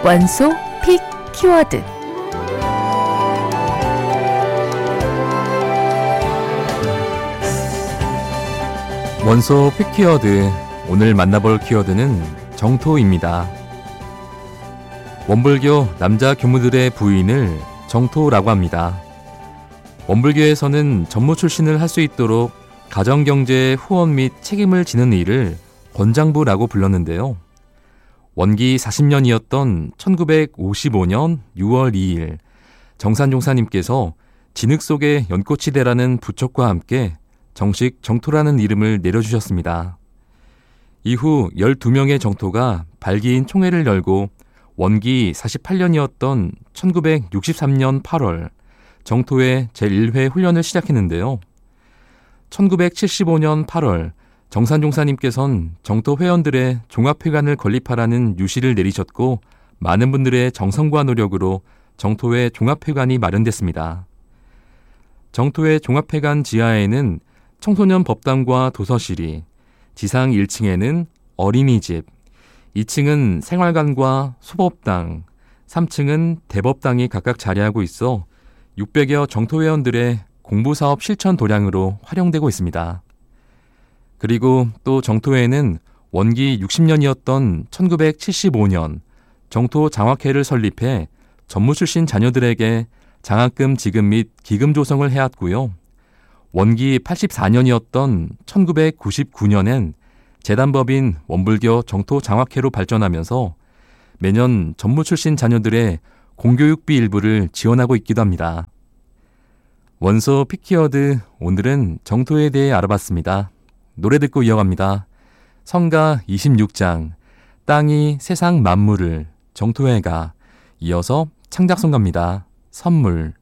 원소 픽 키워드. 원소 픽 키워드. 오늘 만나볼 키워드는 정토입니다. 원불교 남자 교무들의 부인을 정토라고 합니다. 원불교에서는 전무 출신을 할 수 있도록 가정경제의 후원 및 책임을 지는 일을 권장부라고 불렀는데요. 원기 40년이었던 1955년 6월 2일 정산종사님께서 진흙 속의 연꽃이대라는 부척과 함께 정식 정토라는 이름을 내려주셨습니다. 이후 12명의 정토가 발기인 총회를 열고 원기 48년이었던 1963년 8월 정토의 제1회 훈련을 시작했는데요. 1975년 8월 정산종사님께서는 정토 회원들의 종합회관을 건립하라는 유시를 내리셨고 많은 분들의 정성과 노력으로 정토의 종합회관이 마련됐습니다. 정토의 종합회관 지하에는 청소년 법당과 도서실이, 지상 1층에는 어린이집, 2층은 생활관과 소법당, 3층은 대법당이 각각 자리하고 있어 600여 정토회원들의 공부사업 실천 도량으로 활용되고 있습니다. 그리고 또 정토회는 원기 60년이었던 1975년 정토 장학회를 설립해 전무 출신 자녀들에게 장학금 지급 및 기금 조성을 해왔고요. 원기 84년이었던 1999년엔 재단법인 원불교 정토 장학회로 발전하면서 매년 전무 출신 자녀들의 공교육비 일부를 지원하고 있기도 합니다. 원소 픽키워드, 오늘은 정토에 대해 알아봤습니다. 노래 듣고 이어갑니다. 성가 26장, 땅이 세상 만물을, 정토회가, 이어서 창작성가입니다. 선물.